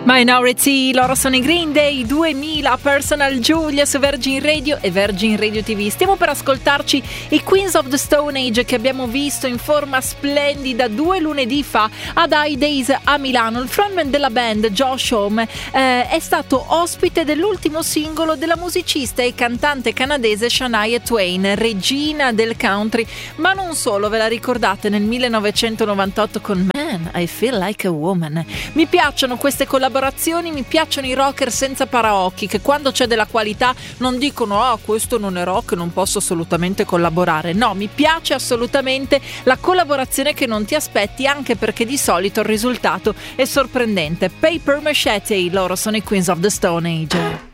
Minority, loro sono i Green Day 2000, Personal Julia su Virgin Radio e Virgin Radio TV. Stiamo per ascoltarci i Queens of the Stone Age, che abbiamo visto in forma splendida 2 lunedì fa ad I Days a Milano. Il frontman della band, Josh Homme, è stato ospite dell'ultimo singolo della musicista e cantante canadese Shania Twain, regina del country, ma non solo. Ve la ricordate nel 1998 con Man, I Feel Like a Woman? Mi piacciono queste collaborazioni, mi piacciono i rocker senza paraocchi, che quando c'è della qualità non dicono questo non è rock, non posso assolutamente collaborare. No, mi piace assolutamente la collaborazione che non ti aspetti, anche perché di solito il risultato è sorprendente. Paper Machete, loro sono i Queens of the Stone Age.